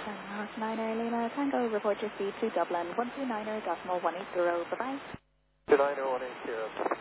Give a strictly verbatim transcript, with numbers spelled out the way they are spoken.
Niner Lima Tango, report your speed to Dublin, one two niner decimal one eight zero, bye-bye. two niner one eight zero.